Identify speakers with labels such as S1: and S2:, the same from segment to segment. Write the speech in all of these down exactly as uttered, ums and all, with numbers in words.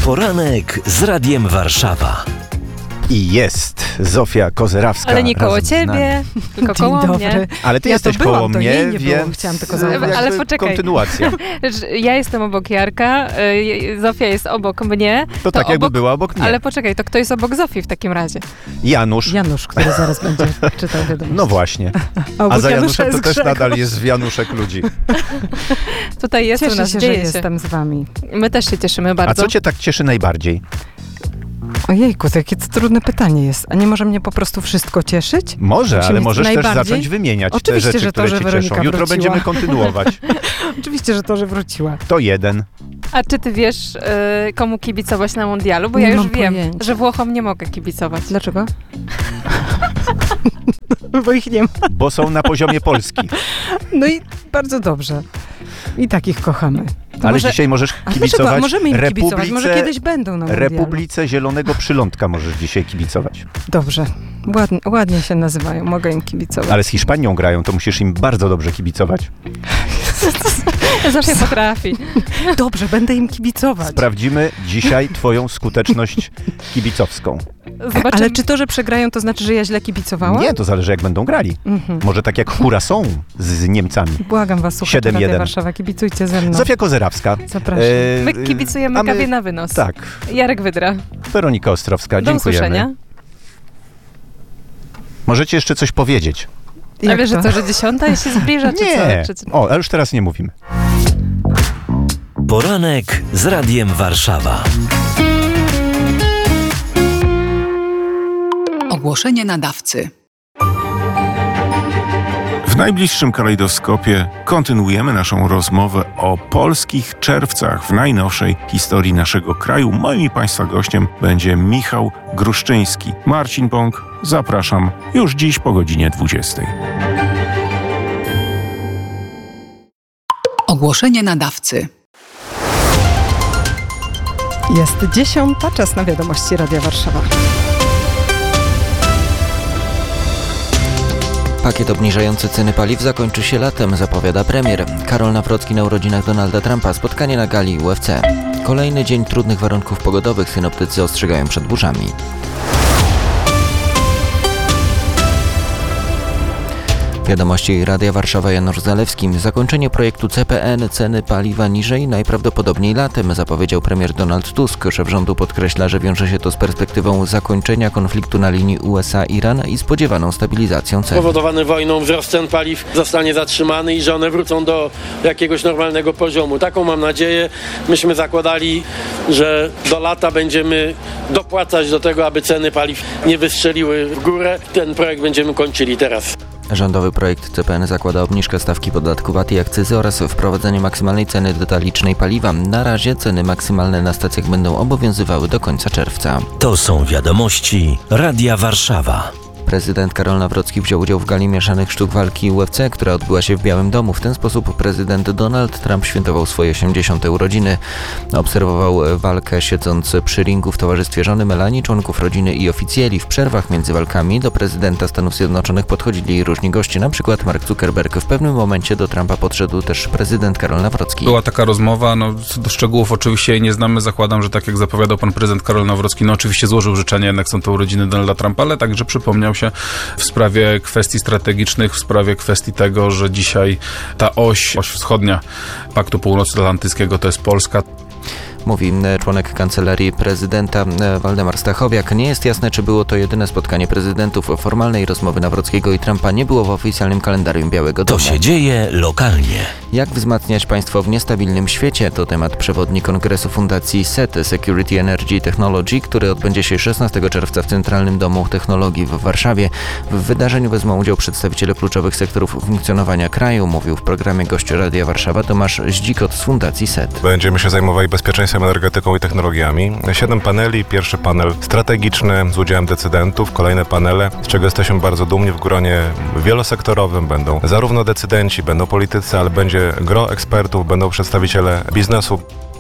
S1: Poranek z Radiem Warszawa.
S2: I jest Zofia Kozerawska.
S3: Ale nie koło ciebie, tylko koło
S4: Dzień
S3: mnie.
S4: dobry.
S2: Ale ty
S4: Ja
S2: jesteś
S4: to byłam,
S2: koło
S4: to
S2: mnie,
S4: jej nie było,
S2: więc
S4: chciałam tylko zauważyć.
S3: Ale
S2: jakby
S3: poczekaj.
S2: kontynuacja.
S3: Ja jestem obok Jarka, y, Zofia jest obok mnie.
S2: To, tak jakby
S3: obok,
S2: była obok mnie.
S3: Ale poczekaj, to kto jest obok Zofii w takim razie?
S2: Janusz.
S4: Janusz, który zaraz będzie czytał wiadomość.
S2: No właśnie.
S4: Obok
S2: A za
S4: Janusza
S2: Januszem to
S4: jest
S2: też
S4: Grzegorz.
S2: nadal jest Januszek ludzi.
S3: Tutaj jest u
S4: Cieszę
S3: nas,
S4: się, że
S3: dzieje się.
S4: jestem z wami.
S3: My też się cieszymy
S2: A
S3: bardzo.
S2: co cię tak cieszy najbardziej?
S4: Ojejku, to jakie to trudne pytanie jest. A nie może mnie po prostu wszystko cieszyć?
S2: Może,
S4: Musi
S2: ale
S4: mieć
S2: możesz też
S4: najbardziej?
S2: zacząć wymieniać
S4: Oczywiście,
S2: te rzeczy,
S4: że to,
S2: które
S4: że
S2: cię
S4: Weronika
S2: cieszą. Jutro
S4: wróciła.
S2: będziemy kontynuować.
S4: Oczywiście, że to, że wróciła.
S2: To jeden.
S3: A czy ty wiesz, y, komu kibicować na mundialu? Bo
S4: Nie
S3: ja już
S4: mam
S3: wiem,
S4: pojęcia.
S3: że Włochom nie mogę kibicować.
S4: Dlaczego? Bo ich nie ma.
S2: Bo są na poziomie Polski.
S4: No i bardzo dobrze. I takich kochamy. To
S2: Ale
S4: może...
S2: dzisiaj możesz
S4: A dlaczego?
S2: kibicować
S4: Możemy im kibicować. Może
S2: Republice-
S4: kiedyś będą na mundialu.
S2: Republice Zielonego Przylądka możesz dzisiaj kibicować.
S4: Dobrze. Ładnie, ładnie się nazywają. Mogę im kibicować.
S2: Ale z Hiszpanią grają, to musisz im bardzo dobrze kibicować.
S3: Zofia potrafi.
S4: Dobrze, będę im kibicować.
S2: Sprawdzimy dzisiaj twoją skuteczność kibicowską.
S3: Zobaczymy.
S4: Ale czy to, że przegrają, to znaczy, że ja źle kibicowałam?
S2: Nie, to zależy jak będą grali.
S4: Mhm.
S2: Może tak jak Hurasą z, z Niemcami.
S4: Błagam was, słuchajcie,
S2: siedem
S4: Radia
S2: jeden.
S4: Warszawa, kibicujcie ze mną.
S2: Zofia Kozerawska.
S4: Zapraszam.
S2: E,
S3: My kibicujemy
S2: a my-
S3: kawie na wynos.
S2: Tak.
S3: Jarek Wydra.
S2: Weronika Ostrowska,
S3: Do
S2: dziękujemy.
S3: usłyszenia.
S2: Możecie jeszcze coś powiedzieć?
S3: A
S4: Jak
S3: wiesz,
S4: to?
S3: że co, że dziesiąta się zbliża, czy
S2: Nie.
S3: co? Czy co?
S2: O, ale już teraz nie mówimy.
S1: Poranek z Radiem Warszawa.
S5: Ogłoszenie nadawcy.
S6: W najbliższym kalejdoskopie kontynuujemy naszą rozmowę o polskich czerwcach w najnowszej historii naszego kraju. Moim i Państwa gościem będzie Michał Gruszczyński. Marcin Bąk, zapraszam już dziś po godzinie dwudziestej.
S5: Ogłoszenie nadawcy.
S4: Jest dziesiąta, czas na wiadomości Radia Warszawa.
S7: Pakiet obniżający ceny paliw zakończy się latem, zapowiada premier. Karol Nawrocki na urodzinach Donalda Trumpa, spotkanie na gali U F C. Kolejny dzień trudnych warunków pogodowych, synoptycy ostrzegają przed burzami. Wiadomości Radia Warszawa, Janusz Zalewski. Zakończenie projektu C P N, ceny paliwa niżej, najprawdopodobniej latem, zapowiedział premier Donald Tusk. Szef rządu podkreśla, że wiąże się to z perspektywą zakończenia konfliktu na linii U S A Iran i spodziewaną stabilizacją cen.
S8: Spowodowany wojną wzrost cen paliw zostanie zatrzymany i że one wrócą do jakiegoś normalnego poziomu. Taką mam nadzieję. Myśmy zakładali, że do lata będziemy dopłacać do tego, aby ceny paliw nie wystrzeliły w górę. Ten projekt będziemy kończyli teraz.
S7: Rządowy projekt C P N zakłada obniżkę stawki podatku V A T i akcyzy oraz wprowadzenie maksymalnej ceny detalicznej paliwa. Na razie ceny maksymalne na stacjach będą obowiązywały do końca czerwca.
S1: To są wiadomości Radia Warszawa.
S7: Prezydent Karol Nawrocki wziął udział w gali mieszanych sztuk walki U F C, która odbyła się w Białym Domu. W ten sposób prezydent Donald Trump świętował swoje osiemdziesiąte urodziny. Obserwował walkę siedząc przy ringu w towarzystwie żony Melanii, członków rodziny i oficjeli. W przerwach między walkami do prezydenta Stanów Zjednoczonych podchodzili różni goście, na przykład Mark Zuckerberg. W pewnym momencie do Trumpa podszedł też prezydent Karol Nawrocki.
S9: Była taka rozmowa, no co do szczegółów oczywiście jej nie znamy. Zakładam, że tak jak zapowiadał pan prezydent Karol Nawrocki, no oczywiście złożył życzenia, jednak są to urodziny Donalda Trumpa, ale także przypomniał się w sprawie kwestii strategicznych, w sprawie kwestii tego, że dzisiaj ta oś, oś wschodnia Paktu Północnoatlantyckiego to jest Polska.
S7: Mówi członek kancelarii prezydenta Waldemar Stachowiak. Nie jest jasne, czy było to jedyne spotkanie prezydentów. Formalnej rozmowy Nawrockiego i Trumpa nie było w oficjalnym kalendarium Białego Domu.
S1: To się dzieje lokalnie.
S7: Jak wzmacniać państwo w niestabilnym świecie? To temat przewodni kongresu Fundacji S E T, Security Energy Technology, który odbędzie się szesnastego czerwca w Centralnym Domu Technologii w Warszawie. W wydarzeniu wezmą udział przedstawiciele kluczowych sektorów funkcjonowania kraju, mówił w programie gość Radia Warszawa Tomasz Zdzikot z Fundacji S E T.
S10: Będziemy się zajmowali bezpieczeństwem, energetyką i technologiami. Siedem paneli, pierwszy panel strategiczny z udziałem decydentów, kolejne panele, z czego jesteśmy bardzo dumni. W gronie wielosektorowym będą zarówno decydenci, będą politycy, ale będzie gro ekspertów, będą przedstawiciele biznesu.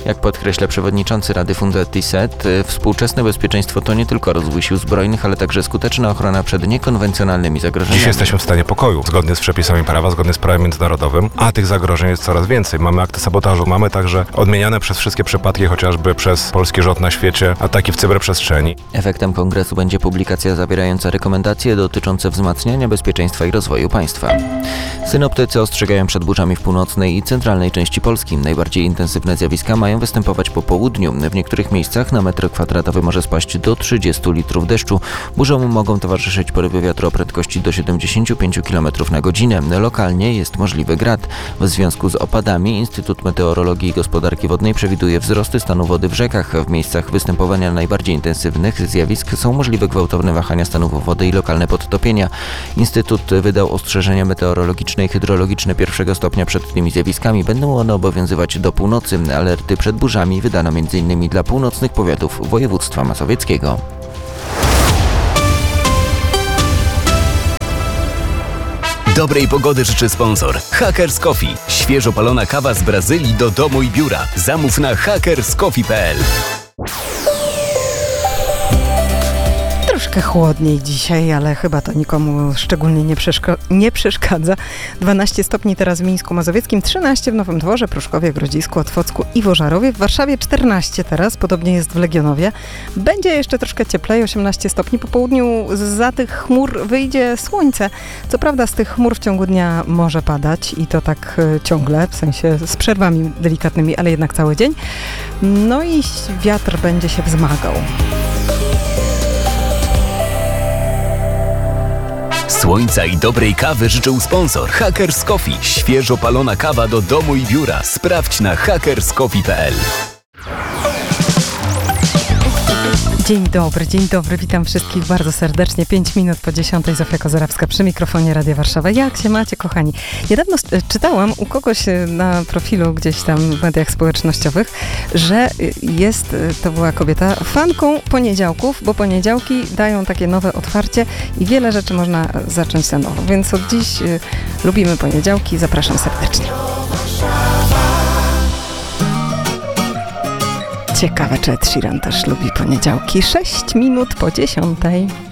S7: Jak podkreśla przewodniczący Rady Fundacji S E T, współczesne bezpieczeństwo to nie tylko rozwój sił zbrojnych, ale także skuteczna ochrona przed niekonwencjonalnymi zagrożeniami.
S10: Dziś jesteśmy w stanie pokoju, zgodnie z przepisami prawa, zgodnie z prawem międzynarodowym, a tych zagrożeń jest coraz więcej. Mamy akty sabotażu, mamy także odmieniane przez wszystkie przypadki, chociażby przez polski rząd na świecie, ataki w cyberprzestrzeni.
S7: Efektem kongresu będzie publikacja zawierająca rekomendacje dotyczące wzmacniania bezpieczeństwa i rozwoju państwa. Synoptycy ostrzegają przed burzami w północnej i centralnej części Polski. Najbardziej intensywne zjawiska mają występować po południu. W niektórych miejscach na metr kwadratowy może spaść do trzydziestu litrów deszczu. Burzom mogą towarzyszyć porywy wiatru o prędkości do siedemdziesięciu pięciu kilometrów na godzinę. Lokalnie jest możliwy grad. W związku z opadami Instytut Meteorologii i Gospodarki Wodnej przewiduje wzrosty stanu wody w rzekach. W miejscach występowania najbardziej intensywnych zjawisk są możliwe gwałtowne wahania stanów wody i lokalne podtopienia. Instytut wydał ostrzeżenia meteorologiczne i hydrologiczne pierwszego stopnia przed tymi zjawiskami. Będą one obowiązywać do północy. Alerty przed burzami wydano między innymi dla północnych powiatów województwa mazowieckiego.
S11: Dobrej pogody życzy sponsor Hackers Coffee. Świeżo palona kawa z Brazylii do domu i biura. Zamów na hackers coffee kropka p l.
S4: Troszkę chłodniej dzisiaj, ale chyba to nikomu szczególnie nie, przeszko- nie przeszkadza. dwanaście stopni teraz w Mińsku Mazowieckim, trzynaście w Nowym Dworze, Pruszkowie, Grodzisku, Otwocku i Wożarowie. W Warszawie czternaście teraz, podobnie jest w Legionowie. Będzie jeszcze troszkę cieplej, osiemnaście stopni. Po południu za tych chmur wyjdzie słońce. Co prawda z tych chmur w ciągu dnia może padać i to tak y, ciągle, w sensie z przerwami delikatnymi, ale jednak cały dzień. No i wiatr będzie się wzmagał.
S11: Słońca i dobrej kawy życzył sponsor Hackers Coffee. Świeżo palona kawa do domu i biura. Sprawdź na hackers coffee kropka p l.
S4: Dzień dobry, dzień dobry, witam wszystkich bardzo serdecznie. Pięć minut po dziesiątej, Zofia Kozorowska przy mikrofonie Radia Warszawa. Jak się macie, kochani? Niedawno czytałam u kogoś na profilu gdzieś tam w mediach społecznościowych, że jest, to była kobieta, fanką poniedziałków, bo poniedziałki dają takie nowe otwarcie i wiele rzeczy można zacząć na nowo. Więc od dziś lubimy poniedziałki, zapraszam serdecznie. Ciekawe, czy Ed Sheeran też lubi poniedziałki. Sześć minut po dziesiątej.